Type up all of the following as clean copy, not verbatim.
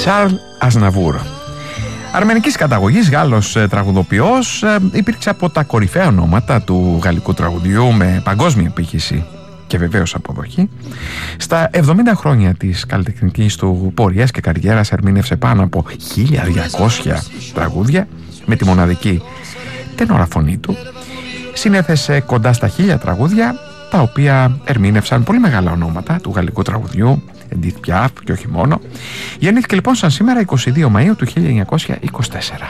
Σαρλ Ασναβούρ. Αρμενικής καταγωγής, Γάλλος τραγουδοποιός, υπήρξε από τα κορυφαία ονόματα του γαλλικού τραγουδιού με παγκόσμια επίχυση και βεβαίως αποδοχή. Στα 70 χρόνια της καλλιτεχνικής του πορείας και καριέρας ερμήνευσε πάνω από 1200 τραγούδια με τη μοναδική τενόρα φωνή του. Συνέθεσε κοντά στα 1000 τραγούδια, τα οποία ερμήνευσαν πολύ μεγάλα ονόματα του γαλλικού τραγουδιού, Edith Piaf και όχι μόνο. Γεννήθηκε λοιπόν σαν σήμερα 22 Μαΐου του 1924.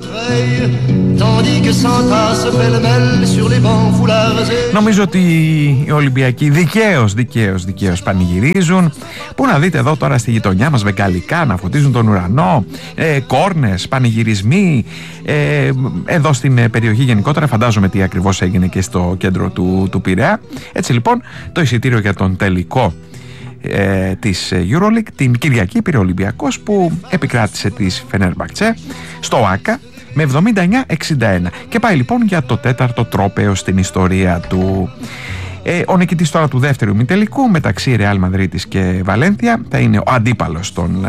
Νομίζω ότι οι Ολυμπιακοί δικαίως πανηγυρίζουν. Πού να δείτε εδώ τώρα στη γειτονιά μας βεγγαλικά να φωτίζουν τον ουρανό, κόρνες, πανηγυρισμοί. Εδώ στην περιοχή γενικότερα φαντάζομαι τι ακριβώς έγινε και στο κέντρο του Πειραιά. Έτσι λοιπόν το εισιτήριο για τον τελικό της EuroLeague την Κυριακή πήρε ο Ολυμπιακός, που επικράτησε της Φενέρμπαχτσε στο Άκα με 79-61 και πάει λοιπόν για το 4ο τρόπαιο στην ιστορία του. Ο νικητής τώρα του δεύτερου ημιτελικού μεταξύ Ρεάλ Μαδρίτης και Βαλένθια θα είναι ο αντίπαλος των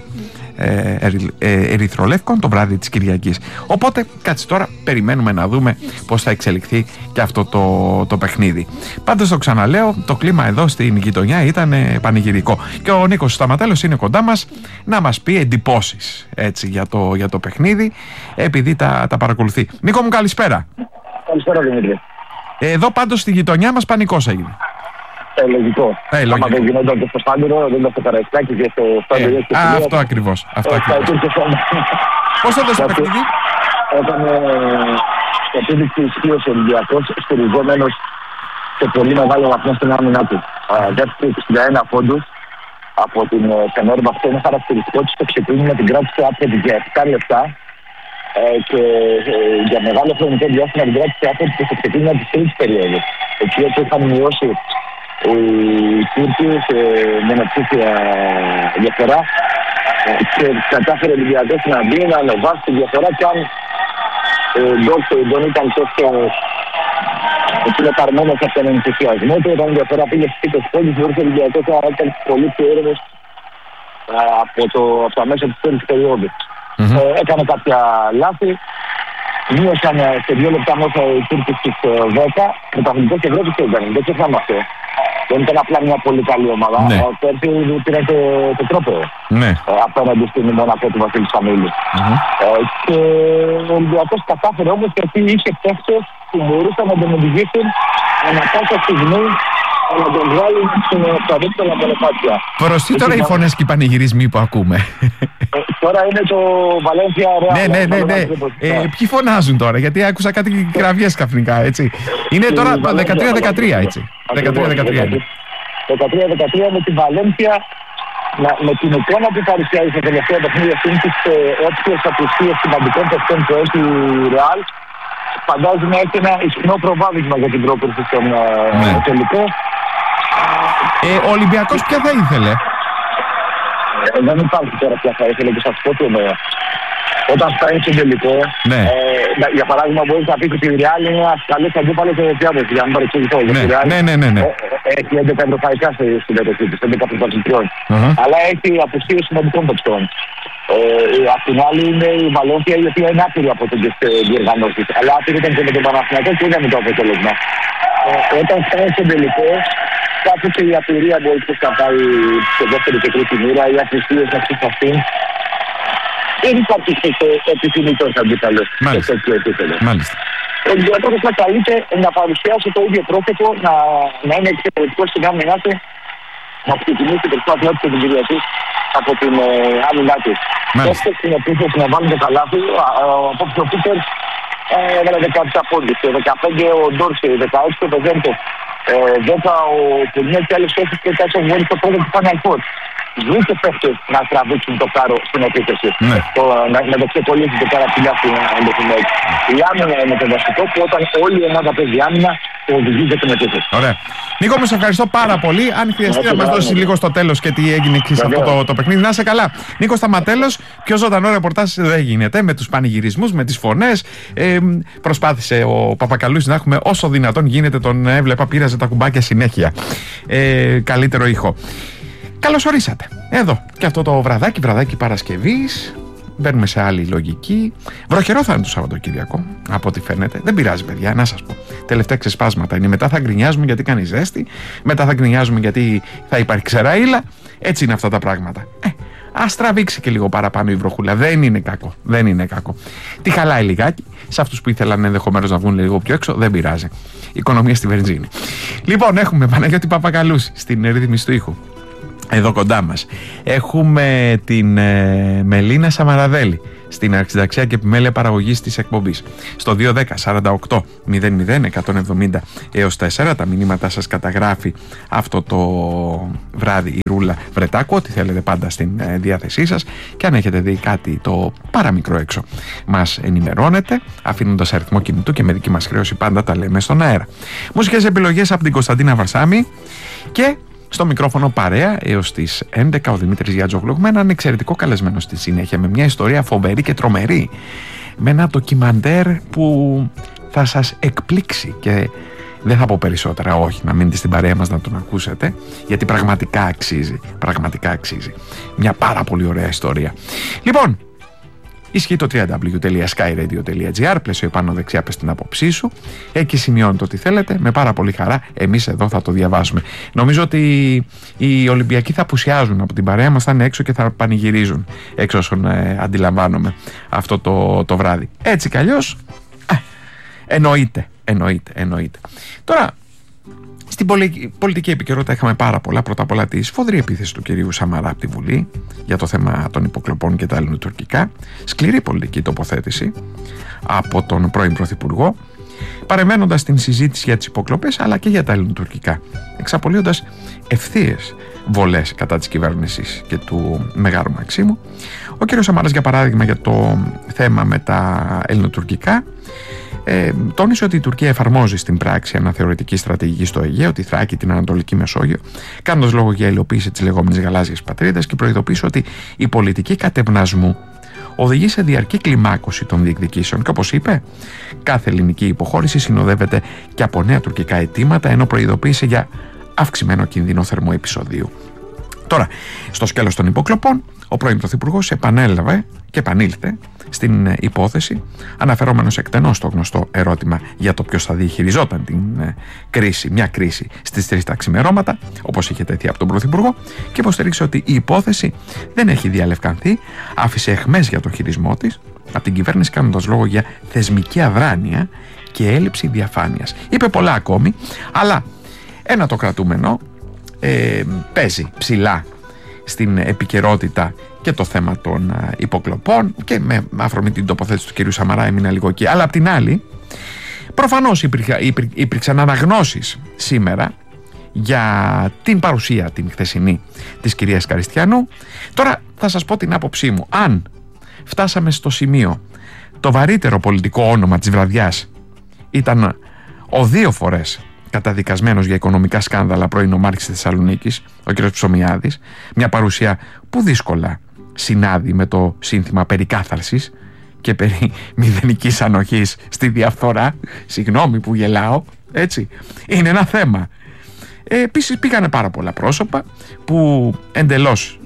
ερυθρολεύκων το βράδυ της Κυριακής. Οπότε κάτσε τώρα, περιμένουμε να δούμε πώς θα εξελιχθεί και αυτό το παιχνίδι. Πάντως το ξαναλέω, το κλίμα εδώ στην γειτονιά ήταν πανηγυρικό και ο Νίκος Σταματέλος είναι κοντά μας να μας πει εντυπώσεις έτσι, για το παιχνίδι, επειδή τα παρακολουθεί. Νίκο μου, καλησπέρα. Καλησπέρα Δημήτρη. Εδώ πάντως στη γειτονιά μας πανικός έγινε. Λογικό. Άμα δεν γινόταν και στο Στάντουρο, δεν ήταν στο Καραϊσκάκι και στο Στάντουρο. Αυτό ακριβώς. Πώς θα το παιχνίδι? Έκανε επίδειξη ισχύος ο Ολυμπιακός, στηριζόμενος σε πολύ μεγάλο βαθμό στην άμυνά του. Δέχτηκε 61 πόντους από την Φενέρμπαχτσε. Είναι χαρακτηριστικό ότι στο ξεκίνημα την κράτησε άπλητη για 7 λεπτά και για μεγάλο χρονικό διάστημα την κράτησε άπλητη και στο ξεκίνημα της τρίτης περίοδου. Εκεί όπου είχαν μειώσει οι Τούρκοι σε μονοψήφια διαφορά και κατάφερε ο Ολυμπιακός να μπει, να ανεβάσει τη διαφορά, και αν δεν ήταν τόσο φιλεταρμένος από τον ενθουσιασμό του, όταν η διαφορά πήγε στις 20 πόντους, μπορούσε ο Ολυμπιακός να ήταν πολύ πιο ήρεμος από τα μέσα της πρώτης περίοδου. Έκανε κάποια λάθη, μείωσαν σε 2 λεπτά μέσα οι Τούρκοι στις 10, πρωταθλητές και Ευρώπης το ήταν, δεν ξεχνάμε αυτό. Δεν ήταν απλά μια πολύ καλή ομάδα. Πέρσι πήρε το τρόπο απέναντι στην Μονακό του Βασίλη Σαμίλη. Και ο Ολυμπιακός κατάφερε όμως, γιατί είχε παίκτες που μπορούσαν να τον οδηγήσουν ανά πάσα στιγμή να τον βγάλουν στα δεύτερα μονοπάτια. Προς τι τώρα οι φωνές και οι πανηγυρισμοί που ακούμε? Τώρα είναι το Βαλένθια Ρεάλ. Ναι. Ποιοι φωνάζουν τώρα? Γιατί άκουσα κάτι κραυγές ξαφνικά, έτσι. Είναι τώρα 13-13, έτσι. 13-13 με τη Βαλένθια, με την εικόνα που παρουσιάζει στα τελευταία παιχνίδια αυτήν τις όποιες απουσίες σημαντικών παιχτών που έχει η Ρεάλ, φαντάζομαι έχει ένα ισχυρό προβάδισμα για την πρόκριση στον τελικό. Ο Ολυμπιακός ποια θα ήθελε? Δεν υπάρχει τώρα ποια θα ήθελε, και σας πω τι εννοώ. Όταν φτάνει στον τελικό, για παράδειγμα, μπορείς να πεις ότι η Ρεάλ είναι ένας καλός αντίπαλος των Ευρωπαίων, για να μην παρεξηγηθώ. Ναι. Έχει 11 ευρωπαϊκά στην κατοχή της, 11 πρωταθλητριών. Αλλά έχει απουσίες σημαντικών παικτών. Απ' την άλλη είναι η Βαλένθια, η οποία είναι άπειρη από τις διοργανώσεις. Αλλά άπειρη ήταν και με τον Παναθηναϊκό και είδαμε το αποτέλεσμα. Όταν φτάνει στον τελικό, κάποτε η απειρία μπορεί να πάει σε δεύτερη και τρίτη μοίρα, οι αθλησίες να ξεχαστούν. Δεν υπάρχει επιθυμητός αντίπαλος σε τέτοιο επίπεδο. Ο Ολυμπιακός θα καλείται να παρουσιάσει το ίδιο πρόσωπο, να είναι εξαιρετικός στην άμυνά του, να ξεκινήσει την προσπάθειά του και την Κυριακή από την άμυνά του. Ώστε στην επίθεση να βάλει το καλάθι, απόψε ο Πίτερ έβαλε 17 πόντους, 15 ο Ντόρση, 16 ο Πεζέντο, 10 ο Πουρνιέ και άλλες θέσεις και έτσι βγαίνει στο πρώτο του Παναγιώτ. Βρήκε παίχτες να τραβήξουν το κάρο στην επίθεση. Να το ξεκολλήσει το κάρο πιλιά στην ενδεχομένη. Η άμυνα είναι το βασικό, που όταν όλη η ομάδα παίζει άμυνα, το οδηγεί και την επίθεση. Ωραία. Νίκο, μου σε ευχαριστώ πάρα πολύ. Αν χρειαστεί να μας δώσεις λίγο στο τέλος και τι έγινε εκεί σε αυτό το παιχνίδι, να είσαι καλά. Νίκο Σταματέλος, πιο ζωντανό ρεπορτάζ δεν γίνεται, με τους πανηγυρισμούς, με τις φωνές. Προσπάθησε ο Παπακαλούης να έχουμε όσο δυνατόν γίνεται, τον έβλεπα, πήραζε τα κουμπάκια συνέχεια. Καλύτερο ήχο. Καλώς ορίσατε. Εδώ και αυτό το βραδάκι Παρασκευής. Μπαίνουμε σε άλλη λογική. Βροχερό θα είναι το Σαββατοκύριακο, από ό,τι φαίνεται. Δεν πειράζει, παιδιά, να σας πω. Τελευταία ξεσπάσματα είναι. Μετά θα γκρινιάζουμε γιατί κάνει ζέστη. Μετά θα γκρινιάζουμε γιατί θα υπάρχει ξεραΐλα. Έτσι είναι αυτά τα πράγματα. Ας τραβήξει και λίγο παραπάνω η βροχούλα. Δεν είναι κακό. Δεν είναι κακό. Τι χαλάει λιγάκι. Σε αυτούς που ήθελαν ενδεχομένως να βγουν λίγο πιο έξω, δεν πειράζει. Οικονομία στη βενζίνη. Λοιπόν, έχουμε Παναγιώτη Παπακαλούση στην ρύθμιση του ήχου. Εδώ κοντά μας. Έχουμε την Μελίνα Σαμαραδέλη στην αρχισυνταξία και επιμέλεια παραγωγής της εκπομπής. Στο 210-48-00-170 έως 4 τα μηνύματά σας καταγράφει αυτό το βράδυ η Ρούλα Βρετάκου. Ό,τι θέλετε πάντα στην διάθεσή σας. Και αν έχετε δει κάτι το παραμικρό έξω, μας ενημερώνετε αφήνοντας αριθμό κινητού και με δική μας χρέωση πάντα τα λέμε στον αέρα. Μουσικές επιλογές από την Κωνσταντίνα Βαρσάμι και στο μικρόφωνο παρέα έως τις 11 ο Δημήτρης Γιατζόγλου, με έναν εξαιρετικό καλεσμένο στη συνέχεια, με μια ιστορία φοβερή και τρομερή, με ένα ντοκιμαντέρ που θα σας εκπλήξει και δεν θα πω περισσότερα, όχι, να μείνετε στην παρέα μας να τον ακούσετε, γιατί πραγματικά αξίζει μια πάρα πολύ ωραία ιστορία. Λοιπόν, ισχύει το www.skyradio.gr, πλαίσιο επάνω δεξιά πες την άποψή σου, εκεί σημειώνετε ό,τι θέλετε, με πάρα πολύ χαρά εμείς εδώ θα το διαβάσουμε. Νομίζω ότι οι Ολυμπιακοί θα απουσιάζουν από την παρέα μας, θα είναι έξω και θα πανηγυρίζουν, έξω όσον αντιλαμβάνομαι αυτό το βράδυ. Έτσι κι αλλιώς, εννοείται. Τώρα, στην πολιτική επικαιρότητα είχαμε πάρα πολλά. Πρώτα απ' όλα τη σφοδρή επίθεση του κυρίου Σαμαρά από τη Βουλή για το θέμα των υποκλοπών και τα ελληνοτουρκικά. Σκληρή πολιτική τοποθέτηση από τον πρώην Πρωθυπουργό, παρεμβαίνοντας την συζήτηση για τις υποκλοπές αλλά και για τα ελληνοτουρκικά, εξαπολύοντας ευθείες βολές κατά της κυβέρνησης και του Μεγάρου Μαξίμου. Ο κύριος Σαμαράς, για παράδειγμα, για το θέμα με τα ελληνοτουρκικά, τόνισε ότι η Τουρκία εφαρμόζει στην πράξη αναθεωρητική στρατηγική στο Αιγαίο, τη Θράκη, την Ανατολική Μεσόγειο, κάνοντας λόγο για υλοποίηση της λεγόμενης γαλάζιας πατρίδας, και προειδοποίησε ότι η πολιτική κατευνασμού οδηγεί σε διαρκή κλιμάκωση των διεκδικήσεων. Και όπως είπε, κάθε ελληνική υποχώρηση συνοδεύεται και από νέα τουρκικά αιτήματα, ενώ προειδοποίησε για αυξημένο κίνδυνο θερμού επεισοδίου. Τώρα, στο σκέλος των υποκλοπών, ο πρώην Πρωθυπουργός επανέλαβε και επανήλθε στην υπόθεση, αναφερόμενος εκτενώς στο γνωστό ερώτημα για το ποιος θα διαχειριζόταν την κρίση, μια κρίση στις 3 τα ξημερώματα, όπως είχε τεθεί από τον Πρωθυπουργό, και υποστήριξε ότι η υπόθεση δεν έχει διαλευκανθεί, άφησε αιχμές για τον χειρισμό της από την κυβέρνηση, κάνοντας λόγο για θεσμική αδράνεια και έλλειψη διαφάνειας. Είπε πολλά ακόμη, αλλά ένα το κρατούμενο παίζει ψηλά στην επικαιρότητα και το θέμα των υποκλοπών, και με αφορμή την τοποθέτηση του κ. Σαμαρά έμεινα λίγο εκεί. Αλλά απ' την άλλη, προφανώς υπήρξαν αναγνώσεις σήμερα για την παρουσία την χθεσινή της κυρίας Καριστιανού. Τώρα θα σας πω την άποψή μου. Αν φτάσαμε στο σημείο το βαρύτερο πολιτικό όνομα της βραδιάς ήταν ο 2 φορές καταδικασμένος για οικονομικά σκάνδαλα πρώην νομάρχης της Θεσσαλονίκης, ο κ. Ψωμιάδης, μια παρουσία που δύσκολα συνάδει με το σύνθημα περί κάθαρσης και περί μηδενικής ανοχής στη διαφθορά. Συγγνώμη που γελάω, έτσι, είναι ένα θέμα. Επίσης πήγανε πάρα πολλά πρόσωπα που εντελώς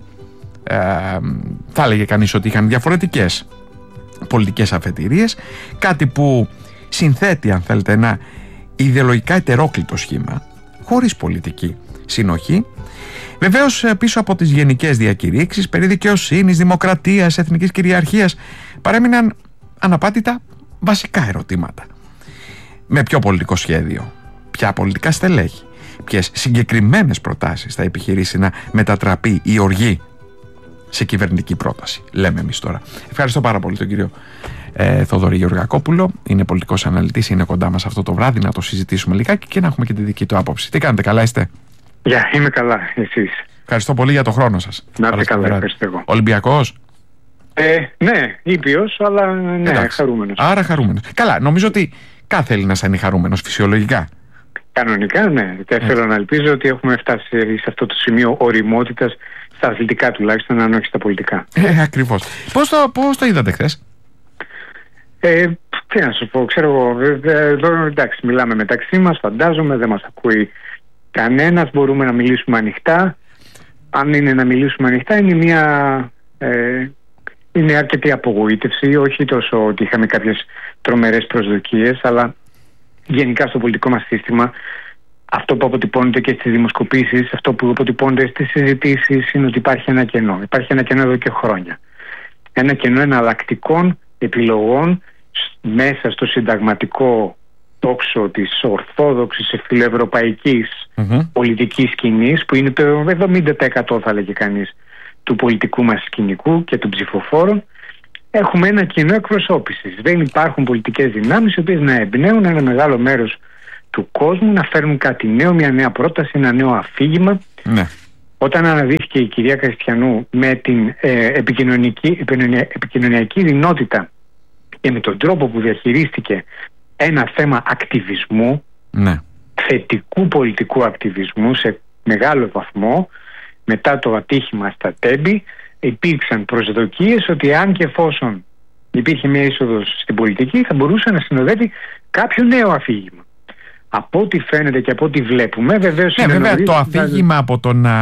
θα έλεγε κανείς ότι είχαν διαφορετικές πολιτικές αφετηρίες, κάτι που συνθέτει, αν θέλετε, ένα ιδεολογικά ετερόκλητο σχήμα χωρίς πολιτική συνοχή. Βεβαίως, πίσω από τις γενικές διακηρύξεις περί δικαιοσύνης, δημοκρατίας, εθνικής κυριαρχίας παρέμειναν αναπάτητα βασικά ερωτήματα. Με ποιο πολιτικό σχέδιο, ποια πολιτικά στελέχη, ποιες συγκεκριμένες προτάσεις θα επιχειρήσει να μετατραπεί η οργή σε κυβερνητική πρόταση, λέμε εμείς τώρα. Ευχαριστώ πάρα πολύ τον κύριο Θοδωρή Γεωργακόπουλο, είναι πολιτικός αναλυτής, είναι κοντά μας αυτό το βράδυ, να το συζητήσουμε λιγάκι και να έχουμε και τη δική του άποψη. Τι κάνετε, καλά είστε? Είμαι καλά, εσείς? Ευχαριστώ πολύ για το χρόνο σας. Να είστε καλά, ευχαριστώ εγώ. Ολυμπιακός? Ναι, ήπιος, αλλά ναι, χαρούμενος. Άρα χαρούμενος. Καλά, νομίζω ότι κάθε Έλληνας θα είναι χαρούμενος φυσιολογικά. Κανονικά, ναι. Θέλω να ελπίζω ότι έχουμε φτάσει σε αυτό το σημείο οριμότητας, στα αθλητικά τουλάχιστον, αν όχι στα πολιτικά. Ακριβώς. Πώς το είδατε χθες? Τι να σου πω, ξέρω εγώ, εδώ εντάξει, μιλάμε μεταξύ μας, φαντάζομαι, δεν μας ακούει κανένας, μπορούμε να μιλήσουμε ανοιχτά. αν είναι να μιλήσουμε ανοιχτά, είναι αρκετή απογοήτευση. Όχι τόσο ότι είχαμε κάποιες τρομερές προσδοκίες, αλλά γενικά στο πολιτικό μας σύστημα αυτό που αποτυπώνεται και στις δημοσκοπήσεις, αυτό που αποτυπώνεται στις συζητήσεις, είναι ότι υπάρχει ένα κενό. Υπάρχει ένα κενό εδώ και χρόνια. Ένα κενό εναλλακτικών επιλογών μέσα στο συνταγματικό τόξο της ορθόδοξης φιλοευρωπαϊκής πολιτικής σκηνής, που είναι το 70% θα λέγει κανείς του πολιτικού μας σκηνικού και των ψηφοφόρων. Έχουμε ένα κενό εκπροσώπησης. Δεν υπάρχουν πολιτικές δυνάμεις οι οποίες να εμπνέουν ένα μεγάλο μέρος του κόσμου, να φέρνουν κάτι νέο, μια νέα πρόταση, ένα νέο αφήγημα. Ναι. Όταν αναδείχθηκε η κυρία Κριστιανού με την επικοινωνιακή δυνότητα και με τον τρόπο που διαχειρίστηκε ένα θέμα ακτιβισμού, θετικού πολιτικού ακτιβισμού σε μεγάλο βαθμό, μετά το ατύχημα στα Τέμπη, υπήρξαν προσδοκίες ότι αν και εφόσον υπήρχε μια είσοδος στην πολιτική, θα μπορούσε να συνοδεύει κάποιο νέο αφήγημα. Από ό,τι φαίνεται και από ό,τι βλέπουμε, βεβαίως βέβαια το αφήγημα από το να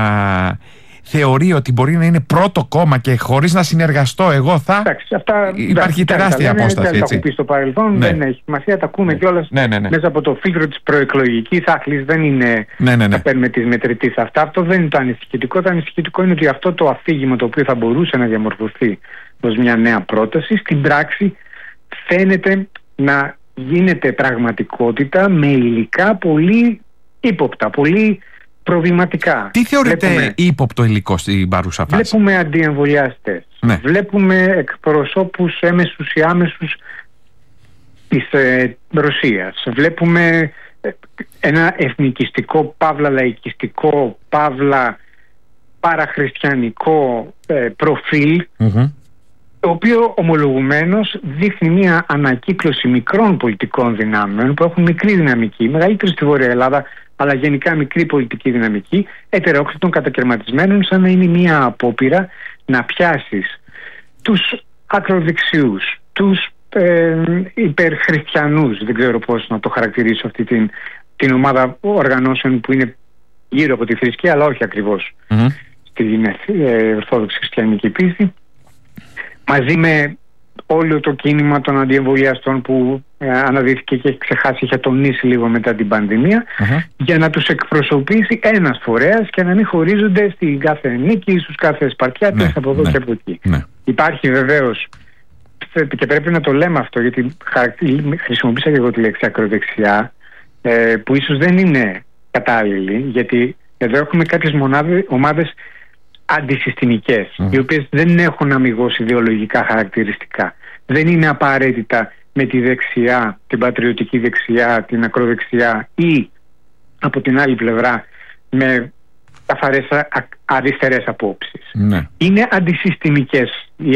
θεωρεί ότι μπορεί να είναι πρώτο κόμμα και χωρίς να συνεργαστώ εγώ θα... Εντάξει, αυτά, υπάρχει τεράστια απόσταση. Δεν τα έχω πει στο παρελθόν, δεν έχει σημασία, τα ακούμε κιόλας μέσα από το φίλτρο της προεκλογικής άχλης. Δεν είναι να παίρνουμε τις μετρητής αυτά. Αυτό δεν είναι το ανησυχητικό. Το ανησυχητικό είναι ότι αυτό το αφήγημα το οποίο θα μπορούσε να διαμορφωθεί ως μια νέα πρόταση, στην πράξη φαίνεται να γίνεται πραγματικότητα με υλικά πολύ ύποπτα, πολύ προβληματικά. Τι θεωρείτε ύποπτο υλικό στην παρούσα φάση? Βλέπουμε αντιεμβολιαστές, βλέπουμε εκπροσώπους έμεσους ή άμεσους της Ρωσίας, βλέπουμε ένα εθνικιστικό, παύλα λαϊκιστικό, παύλα παραχριστιανικό προφίλ, το οποίο ομολογουμένως δείχνει μια ανακύκλωση μικρών πολιτικών δυνάμεων που έχουν μικρή δυναμική, μεγαλύτερη στη Βόρεια Ελλάδα, αλλά γενικά μικρή πολιτική δυναμική, ετερόκλητων κατακαιρματισμένων, σαν να είναι μια απόπειρα να πιάσεις τους ακροδεξιούς, τους υπερχριστιανούς, δεν ξέρω πώς να το χαρακτηρίσω αυτή την ομάδα οργανώσεων που είναι γύρω από τη θρησκεία, αλλά όχι ακριβώς στην ορθόδοξη χριστιανική πίστη, μαζί με όλο το κίνημα των αντιεμβολιαστών που αναδύθηκε και έχει ξεχάσει, είχε τονίσει λίγο μετά την πανδημία, για να τους εκπροσωπήσει ένας φορέας και να μην χωρίζονται στην κάθε νίκη, στους κάθε σπαρτιάτες από εδώ και από εκεί. Υπάρχει βεβαίως, και πρέπει να το λέμε αυτό, γιατί χρησιμοποίησα και εγώ τη λέξη ακροδεξιά, που ίσως δεν είναι κατάλληλη, γιατί εδώ έχουμε κάποιες ομάδες αντισυστημικές, οι οποίες δεν έχουν αμιγώς ιδεολογικά χαρακτηριστικά. Δεν είναι απαραίτητα με τη δεξιά, την πατριωτική δεξιά, την ακροδεξιά, ή από την άλλη πλευρά με καθαρές αριστερές απόψεις. Είναι αντισυστημικές,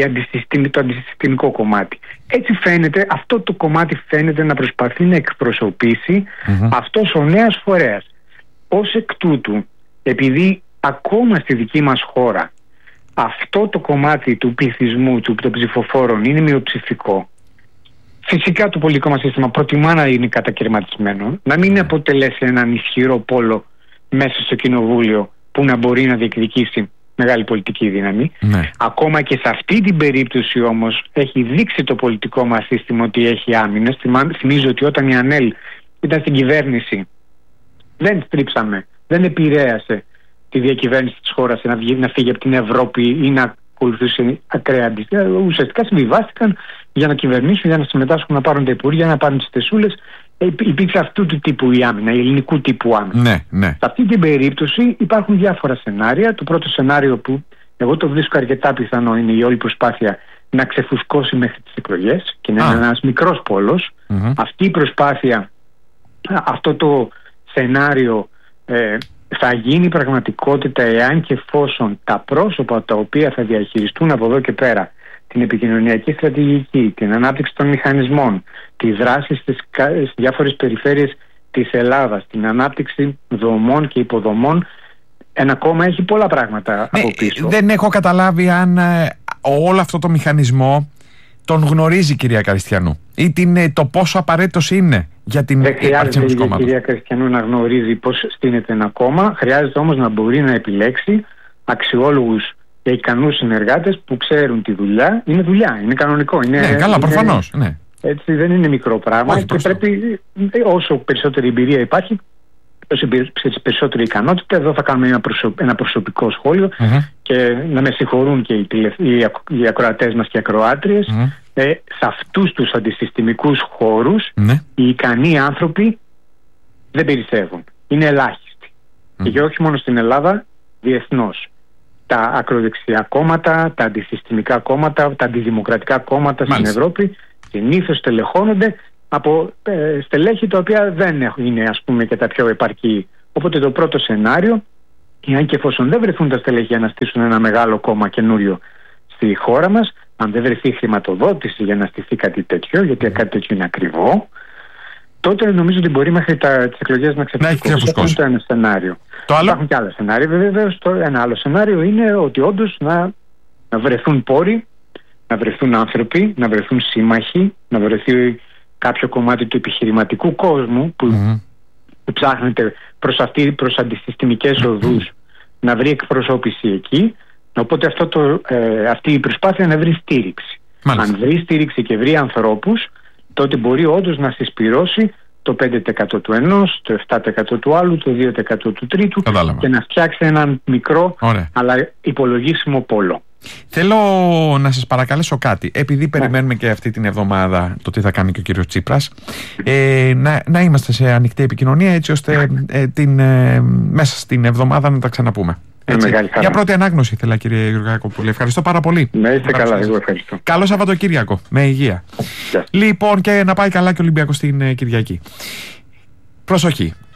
το αντισυστημικό κομμάτι. Έτσι φαίνεται, αυτό το κομμάτι φαίνεται να προσπαθεί να εκπροσωπήσει αυτός ο νέος φορέας. Ως εκ τούτου, επειδή ακόμα στη δική μας χώρα αυτό το κομμάτι του πληθυσμού, των ψηφοφόρων είναι μειοψηφικό, φυσικά το πολιτικό μας σύστημα προτιμά να είναι κατακαιρματισμένο, να μην αποτελέσει έναν ισχυρό πόλο μέσα στο κοινοβούλιο που να μπορεί να διεκδικήσει μεγάλη πολιτική δύναμη. Ακόμα και σε αυτή την περίπτωση όμως έχει δείξει το πολιτικό μας σύστημα ότι έχει άμυνες. Θυμίζω ότι όταν η ΑΝΕΛ ήταν στην κυβέρνηση δεν στρίψαμε, δεν επηρέασε τη διακυβέρνηση της χώρας να φύγει από την Ευρώπη ή να ακολουθήσει ακραία αντίστοιχα. Ουσιαστικά συμβιβάστηκαν για να κυβερνήσουν, για να συμμετάσχουν, να πάρουν τα υπουργεία, να πάρουν τις θεσούλες. Υπήρξε αυτού του τύπου η άμυνα, η ελληνικού τύπου άμυνα. Σε αυτή την περίπτωση υπάρχουν διάφορα σενάρια. Το πρώτο σενάριο, που εγώ το βρίσκω αρκετά πιθανό, είναι η όλη προσπάθεια να ξεφουσκώσει μέχρι τις εκλογές και να είναι ένας μικρός πόλος. Αυτή η προσπάθεια, αυτό το σενάριο θα γίνει πραγματικότητα εάν και εφόσον τα πρόσωπα τα οποία θα διαχειριστούν από εδώ και πέρα την επικοινωνιακή στρατηγική, την ανάπτυξη των μηχανισμών, τη δράση στις διάφορες περιφέρειες της Ελλάδας, την ανάπτυξη δομών και υποδομών, ένα κόμμα έχει πολλά πράγματα από πίσω. Δεν έχω καταλάβει αν όλο αυτό το μηχανισμό τον γνωρίζει η κυρία Κριστιανού ή το πόσο απαραίτητος είναι για την ύπαρξη ενός κόμματος. Η κυρία Κριστιανού να γνωρίζει πώς στείνεται ένα κόμμα, χρειάζεται όμως να μπορεί να επιλέξει αξιόλογους και ικανούς συνεργάτες που ξέρουν τη δουλειά. Είναι δουλειά, είναι κανονικό. Ναι, καλά, προφανώς. Ναι. Έτσι, δεν είναι μικρό πράγμα. Όχι, και πρέπει, όσο περισσότερη εμπειρία υπάρχει, όσο περισσότερη ικανότητα, εδώ θα κάνουμε ένα προσωπικό σχόλιο και να με συγχωρούν και οι ακροατές μας και οι ακροάτριες. Σε αυτούς τους αντισυστημικούς χώρους οι ικανοί άνθρωποι δεν περισσεύουν. Είναι ελάχιστοι. Και όχι μόνο στην Ελλάδα, διεθνώς. Τα ακροδεξιά κόμματα, τα αντισυστημικά κόμματα, τα αντιδημοκρατικά κόμματα στην Ευρώπη συνήθως τελεχώνονται από στελέχη τα οποία δεν είναι, ας πούμε, και τα πιο επαρκή. Οπότε το πρώτο σενάριο, αν και εφόσον δεν βρεθούν τα στελέχη για να στήσουν ένα μεγάλο κόμμα καινούριο στη χώρα μας, αν δεν βρεθεί χρηματοδότηση για να στηθεί κάτι τέτοιο, γιατί κάτι τέτοιο είναι ακριβό, τότε νομίζω ότι μπορεί μέχρι τις εκλογές να ξεφουσκώσει. Αυτό είναι το ένα σενάριο. Υπάρχουν και άλλα σενάρια. Βεβαίως, ένα άλλο σενάριο είναι ότι όντως να βρεθούν πόροι, να βρεθούν άνθρωποι, να βρεθούν σύμμαχοι, να βρεθεί κάποιο κομμάτι του επιχειρηματικού κόσμου που ψάχνεται προς αντισυστημικές οδούς να βρει εκπροσώπηση εκεί. Οπότε αυτή η προσπάθεια να βρει στήριξη. Αν βρει στήριξη και βρει ανθρώπους, τότε μπορεί όντως να συσπυρώσει το 5% του ενός, το 7% του άλλου, το 2% του τρίτου. Κατάλαβα. Και να φτιάξει έναν μικρό αλλά υπολογίσιμο πόλο. Θέλω να σας παρακαλέσω κάτι. Επειδή περιμένουμε και αυτή την εβδομάδα το τι θα κάνει και ο κύριος Τσίπρας, να είμαστε σε ανοιχτή επικοινωνία, έτσι ώστε μέσα στην εβδομάδα να τα ξαναπούμε. Για πρώτη ανάγνωση ήθελα, κύριε Γεωργακόπουλε. Ευχαριστώ πάρα πολύ. Να είστε καλά, εγώ ευχαριστώ. Καλό Σαββατοκύριακο, με υγεία. Λοιπόν, και να πάει καλά και ο Ολυμπιακός την Κυριακή. Προσοχή.